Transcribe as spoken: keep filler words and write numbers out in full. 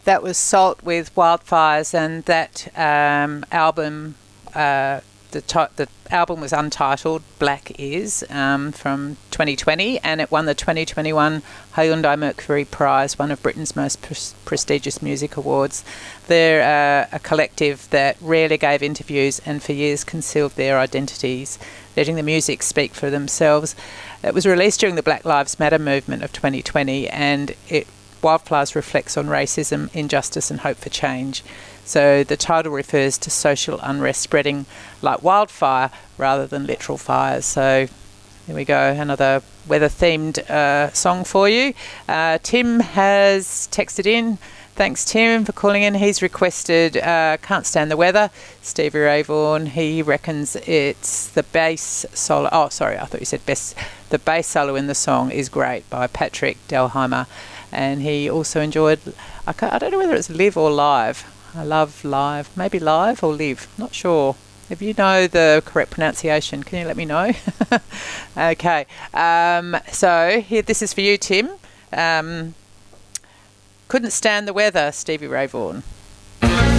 That was Salt with Wildfires, and that um, album, uh, the, the album was untitled, Black Is, um, from twenty twenty, and it won the twenty twenty-one Hyundai Mercury Prize, one of Britain's most pres- prestigious music awards. They're uh, a collective that rarely gave interviews and for years concealed their identities, letting the music speak for themselves. It was released during the Black Lives Matter movement of twenty twenty, and it Wildflowers reflects on racism, injustice and hope for change. So the title refers to social unrest spreading like wildfire rather than literal fires. So there we go, another weather-themed uh, song for you. Uh, Tim has texted in. Thanks, Tim, for calling in. He's requested uh, Can't Stand the Weather, Stevie Ray Vaughan. He reckons it's the bass solo. Oh, sorry, I thought you said best. The bass solo in the song is great by Patrick Delheimer. And he also enjoyed, I, can't, I don't know whether it's live or live. I love live, maybe live or live, not sure. If you know the correct pronunciation, can you let me know? Okay, um, so here, this is for you, Tim. Um, Couldn't Stand the Weather, Stevie Ray Vaughan.